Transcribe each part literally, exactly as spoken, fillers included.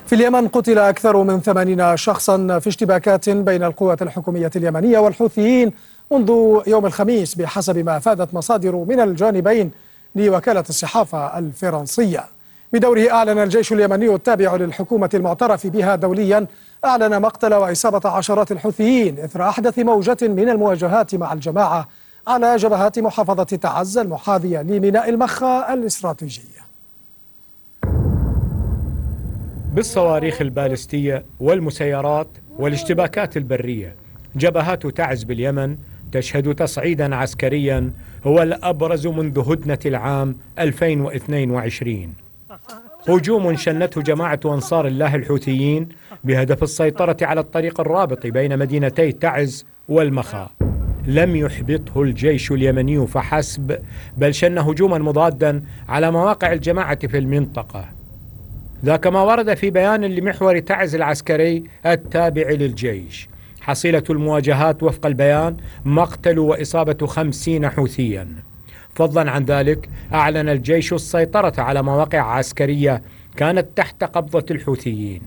في اليمن قتل أكثر من ثمانين شخصا في اشتباكات بين القوات الحكومية اليمنية والحوثيين منذ يوم الخميس بحسب ما أفادت مصادر من الجانبين لوكالة الصحافة الفرنسية. بدوره أعلن الجيش اليمني التابع للحكومة المعترف بها دوليا أعلن مقتل وإصابة عشرات الحوثيين إثر أحدث موجة من المواجهات مع الجماعة على جبهات محافظة تعز المحاذية لميناء المخا الاستراتيجية. بالصواريخ البالستية والمسيرات والاشتباكات البرية، جبهات تعز باليمن تشهد تصعيدا عسكريا هو الأبرز منذ هدنة العام ألفين واثنين وعشرين. هجوم شنته جماعة أنصار الله الحوثيين بهدف السيطرة على الطريق الرابط بين مدينتي تعز والمخا، لم يحبطه الجيش اليمني فحسب، بل شن هجوما مضادا على مواقع الجماعة في المنطقة. ذاك ما ورد في بيان لمحور تعز العسكري التابع للجيش. حصيلة المواجهات وفق البيان مقتل وإصابة خمسين حوثيا. فضلا عن ذلك أعلن الجيش السيطرة على مواقع عسكرية كانت تحت قبضة الحوثيين.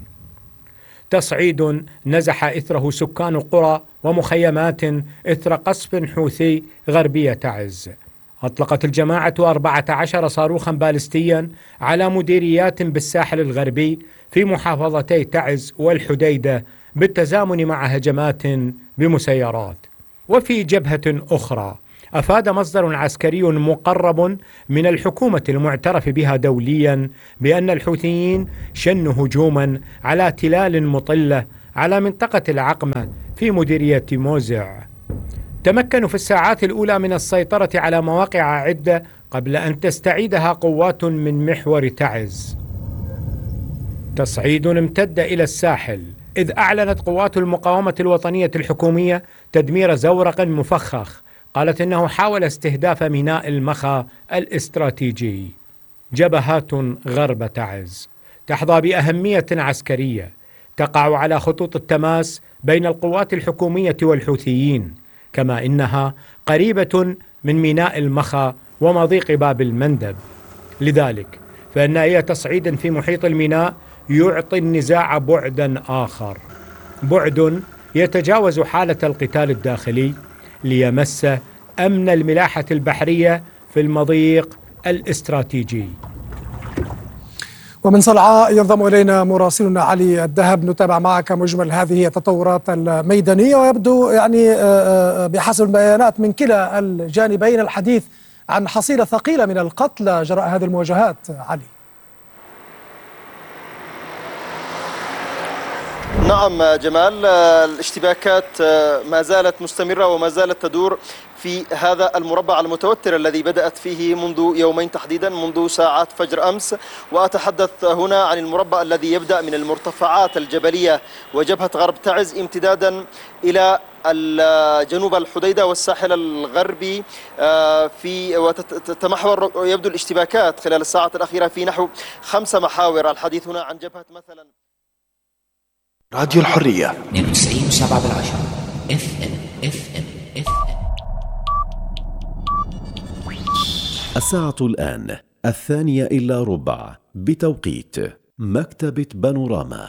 تصعيد نزح إثره سكان قرى ومخيمات إثر قصف حوثي غربية تعز. أطلقت الجماعة أربعة عشر صاروخا بالستيا على مديريات بالساحل الغربي في محافظتي تعز والحديدة بالتزامن مع هجمات بمسيرات. وفي جبهة أخرى أفاد مصدر عسكري مقرب من الحكومة المعترف بها دوليا بأن الحوثيين شنوا هجوما على تلال مطلة على منطقة العقمة في مديرية موزع. تمكنوا في الساعات الأولى من السيطرة على مواقع عدة قبل أن تستعيدها قوات من محور تعز. تصعيد امتد إلى الساحل، إذ أعلنت قوات المقاومة الوطنية الحكومية تدمير زورق مفخخ قالت إنه حاول استهداف ميناء المخا الاستراتيجي. جبهات غرب تعز تحظى بأهمية عسكرية، تقع على خطوط التماس بين القوات الحكومية والحوثيين، كما إنها قريبة من ميناء المخا ومضيق باب المندب. لذلك فإن أي تصعيد في محيط الميناء يعطي النزاع بعدا آخر، بعد يتجاوز حالة القتال الداخلي ليمس أمن الملاحة البحرية في المضيق الاستراتيجي. ومن صنعاء ينضم إلينا مراسلنا علي الذهب، نتابع معك مجمل هذه التطورات الميدانية، ويبدو يعني بحسب البيانات من كلا الجانبين الحديث عن حصيلة ثقيلة من القتلى جراء هذه المواجهات. علي. نعم جمال، الاشتباكات ما زالت مستمرة وما زالت تدور في هذا المربع المتوتر الذي بدأت فيه منذ يومين تحديدا، منذ ساعات فجر أمس. وأتحدث هنا عن المربع الذي يبدأ من المرتفعات الجبلية وجبهة غرب تعز امتدادا إلى جنوب الحديدة والساحل الغربي، في وتتمحور يبدو الاشتباكات خلال الساعات الأخيرة في نحو خمس محاور. الحديث هنا عن جبهة مثلا راديو الحرية اثنين وتسعين وسبعة بالعشرة اف ام اف ام اف ام. الساعة الآن الثانية إلا ربع بتوقيت مكتبة بانوراما.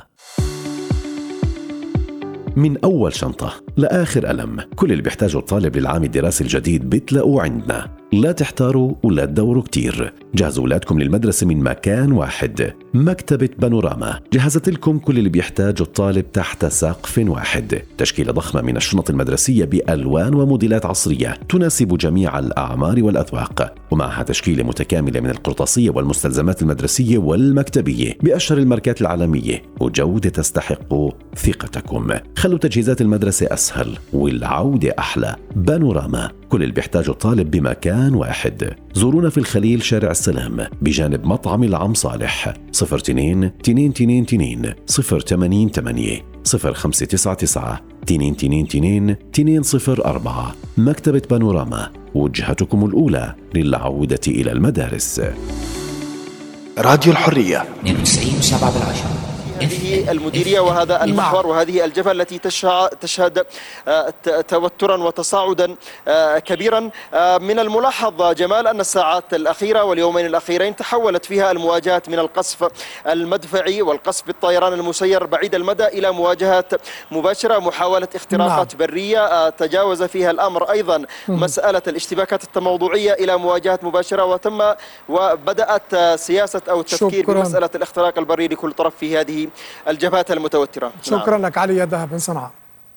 من أول شنطة لآخر قلم، كل اللي بيحتاجه الطالب للعام الدراسي الجديد بتلاقوه عندنا. لا تحتاروا ولا تدوروا كتير، جهزوا أولادكم للمدرسة من مكان واحد. مكتبة بانوراما جهزت لكم كل اللي بيحتاجه الطالب تحت سقف واحد. تشكيلة ضخمة من الشنط المدرسية بألوان وموديلات عصرية تناسب جميع الأعمار والأذواق، ومعها تشكيلة متكاملة من القرطاسية والمستلزمات المدرسية والمكتبية بأشهر الماركات العالمية، وجودة تستحق ثقتكم. خلوا تجهيزات المدرسة أسهل والعودة أحلى. بانوراما، كل اللي بيحتاجه الطالب بمكان واحد. زورونا في الخليل شارع السلام بجانب مطعم العم صالح. صفر اثنين اثنين اثنين اثنين صفر ثمانية ثمانية صفر خمسة تسعة تسعة اثنين اثنين اثنين اثنين صفر أربعة. مكتبة بانوراما، وجهتكم الأولى للعودة إلى المدارس. راديو الحرية اثنين وتسعين وسبعة بالعشرة. هذه المديرية وهذا المحور وهذه الجبهة التي تشهد توترا وتصاعدا كبيرا. من الملاحظ جمال أن الساعات الأخيرة واليومين الأخيرين تحولت فيها المواجهات من القصف المدفعي والقصف بالطيران المسير بعيد المدى إلى مواجهات مباشرة، محاولة اختراقات برية تجاوز فيها الأمر أيضا مسألة الاشتباكات التموضعية إلى مواجهات مباشرة، وتم وبدأت سياسة أو التفكير شكراً. بمسألة الاختراق البري لكل طرف في هذه الجبهات المتوترة. شكرا نعم. لك علي الذهب من صنعاء.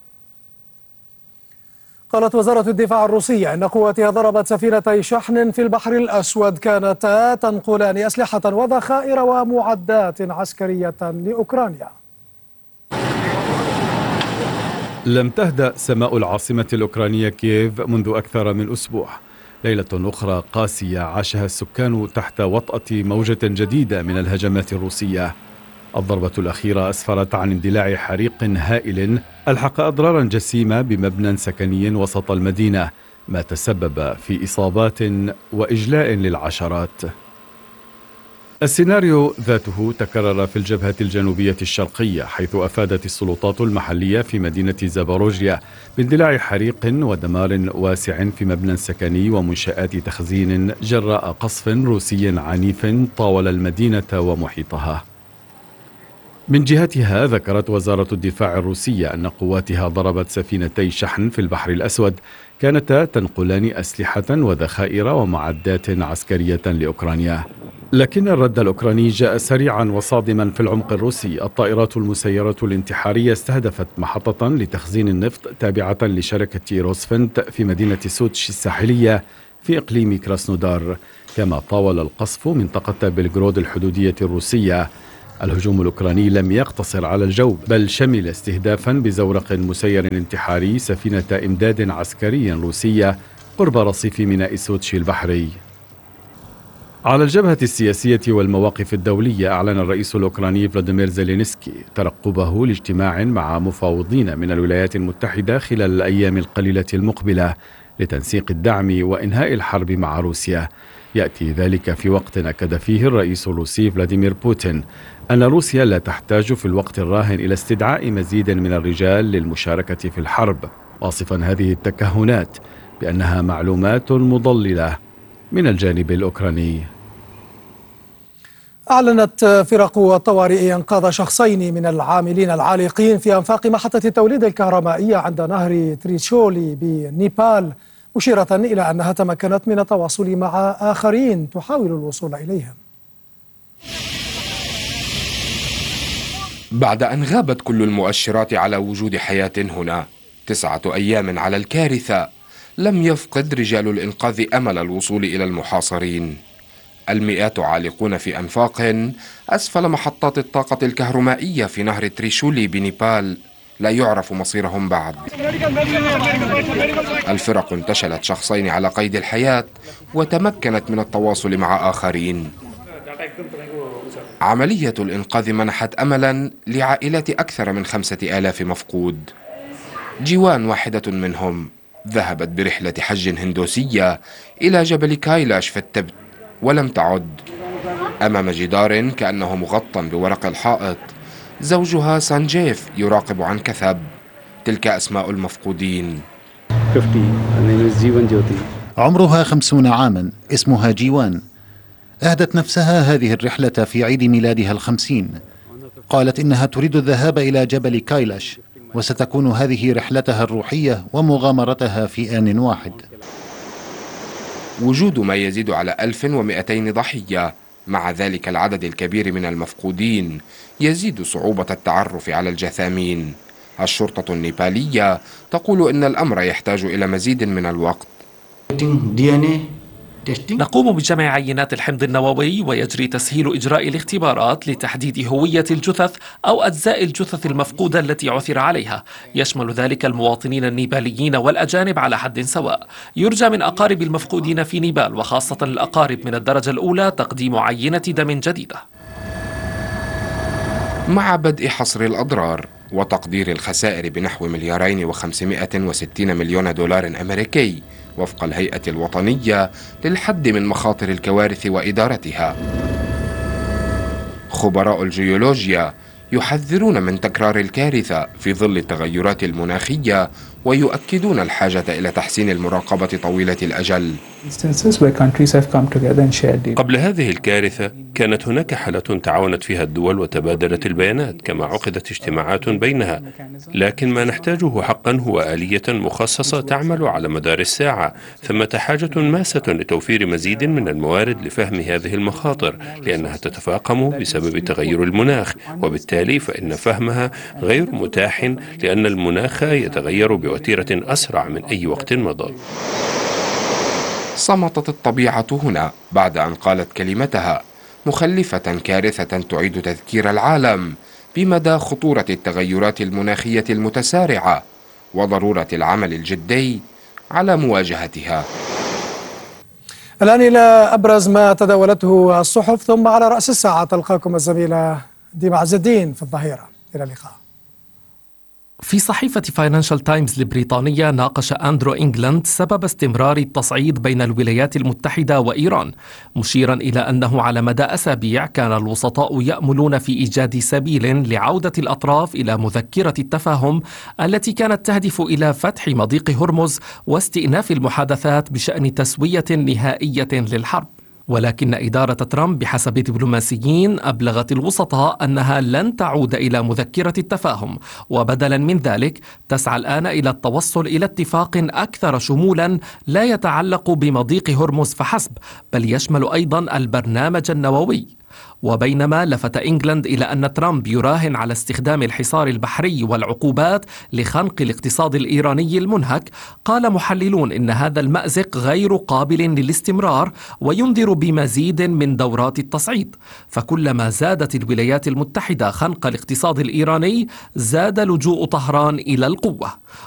قالت وزارة الدفاع الروسية أن قواتها ضربت سفينتي شحن في البحر الأسود كانتا تنقلان أسلحة وذخائر ومعدات عسكرية لأوكرانيا. لم تهدأ سماء العاصمة الأوكرانية كييف منذ أكثر من أسبوع. ليلة أخرى قاسية عاشها السكان تحت وطأة موجة جديدة من الهجمات الروسية. الضربة الأخيرة أسفرت عن اندلاع حريق هائل ألحق أضرارا جسيمة بمبنى سكني وسط المدينة، ما تسبب في إصابات وإجلاء للعشرات. السيناريو ذاته تكرر في الجبهة الجنوبية الشرقية، حيث أفادت السلطات المحلية في مدينة زاباروجيا باندلاع حريق ودمار واسع في مبنى سكني ومنشآت تخزين جراء قصف روسي عنيف طاول المدينة ومحيطها. من جهتها ذكرت وزارة الدفاع الروسية أن قواتها ضربت سفينتي شحن في البحر الأسود كانتا تنقلان أسلحة وذخائر ومعدات عسكرية لأوكرانيا. لكن الرد الأوكراني جاء سريعا وصادما في العمق الروسي. الطائرات المسيرة الانتحارية استهدفت محطة لتخزين النفط تابعة لشركة روسفنت في مدينة سوتشي الساحلية في إقليم كراسنودار، كما طاول القصف منطقة بلغرود الحدودية الروسية. الهجوم الأوكراني لم يقتصر على الجو، بل شمل استهدافا بزورق مسير انتحاري سفينة إمداد عسكري روسية قرب رصيف ميناء سوتشي البحري. على الجبهة السياسية والمواقف الدولية، أعلن الرئيس الأوكراني فلاديمير زيلينسكي ترقبه لاجتماع مع مفاوضين من الولايات المتحدة خلال الأيام القليلة المقبلة لتنسيق الدعم وإنهاء الحرب مع روسيا. يأتي ذلك في وقت أكد فيه الرئيس الروسي فلاديمير بوتين أن روسيا لا تحتاج في الوقت الراهن إلى استدعاء مزيد من الرجال للمشاركة في الحرب، واصفا هذه التكهنات بأنها معلومات مضللة من الجانب الأوكراني. أعلنت فرق الطوارئ إنقاذ شخصين من العاملين العالقين في أنفاق محطة التوليد الكهربائية عند نهر تريشولي بنيبال، مشيرة إلى أنها تمكنت من التواصل مع آخرين تحاول الوصول إليهم. بعد أن غابت كل المؤشرات على وجود حياة هنا تسعة أيام على الكارثة، لم يفقد رجال الإنقاذ أمل الوصول إلى المحاصرين. المئات عالقون في أنفاق أسفل محطات الطاقة الكهربائية في نهر تريشولي بنيبال، لا يعرف مصيرهم بعد. الفرق انتشلت شخصين على قيد الحياة وتمكنت من التواصل مع آخرين. عملية الإنقاذ منحت أملا لعائلة أكثر من خمسة آلاف مفقود. جيوان واحدة منهم ذهبت برحلة حج هندوسية إلى جبل كايلاش في التبت ولم تعد. أمام جدار كأنه مغطى بورق الحائط زوجها سانجيف يراقب عن كثب. تلك أسماء المفقودين. عمرها خمسون عاما، اسمها جيوان. أهدت نفسها هذه الرحلة في عيد ميلادها الخمسين. قالت إنها تريد الذهاب إلى جبل كايلاش، وستكون هذه رحلتها الروحية ومغامرتها في آن واحد. وجود ما يزيد على ألف ومئتين ضحية مع ذلك العدد الكبير من المفقودين يزيد صعوبة التعرف على الجثامين. الشرطة النيبالية تقول إن الأمر يحتاج إلى مزيد من الوقت. نقوم بجمع عينات الحمض النووي، ويجري تسهيل إجراء الاختبارات لتحديد هوية الجثث أو أجزاء الجثث المفقودة التي عثر عليها. يشمل ذلك المواطنين النيباليين والأجانب على حد سواء. يرجى من أقارب المفقودين في نيبال، وخاصة الأقارب من الدرجة الأولى، تقديم عينة دم جديدة. مع بدء حصر الأضرار وتقدير الخسائر بنحو مليارين وخمسمائة وستين مليون دولار أمريكي وفق الهيئة الوطنية للحد من مخاطر الكوارث وإدارتها، خبراء الجيولوجيا يحذرون من تكرار الكارثة في ظل التغيرات المناخية، ويؤكدون الحاجة إلى تحسين المراقبة طويلة الأجل. قبل هذه الكارثة كانت هناك حالة تعاونت فيها الدول وتبادلت البيانات، كما عقدت اجتماعات بينها، لكن ما نحتاجه حقا هو آلية مخصصة تعمل على مدار الساعة. ثمة حاجة ماسة لتوفير مزيد من الموارد لفهم هذه المخاطر، لأنها تتفاقم بسبب تغير المناخ، وبالتالي فإن فهمها غير متاح، لأن المناخ يتغير بوتيرة أسرع من أي وقت مضى. صمتت الطبيعة هنا بعد أن قالت كلمتها، مخلفة كارثة تعيد تذكير العالم بمدى خطورة التغيرات المناخية المتسارعة وضرورة العمل الجدي على مواجهتها. الآن إلى أبرز ما تداولته الصحف، ثم على رأس الساعة تلقاكم الزميلة ديما عز الدين في الظهيرة. إلى اللقاء. في صحيفة فاينانشال تايمز البريطانية ناقش أندرو إنجلاند سبب استمرار التصعيد بين الولايات المتحدة وإيران، مشيرا إلى أنه على مدى أسابيع كان الوسطاء يأملون في إيجاد سبيل لعودة الأطراف إلى مذكرة التفاهم التي كانت تهدف إلى فتح مضيق هرمز واستئناف المحادثات بشأن تسوية نهائية للحرب. ولكن إدارة ترامب بحسب دبلوماسيين أبلغت الوسطاء أنها لن تعود إلى مذكرة التفاهم، وبدلا من ذلك تسعى الآن إلى التوصل إلى اتفاق أكثر شمولا لا يتعلق بمضيق هرمز فحسب، بل يشمل أيضا البرنامج النووي. وبينما لفت إنجلاند إلى أن ترامب يراهن على استخدام الحصار البحري والعقوبات لخنق الاقتصاد الإيراني المنهك، قال محللون إن هذا المأزق غير قابل للاستمرار وينذر بمزيد من دورات التصعيد، فكلما زادت الولايات المتحدة خنق الاقتصاد الإيراني زاد لجوء طهران إلى القوة.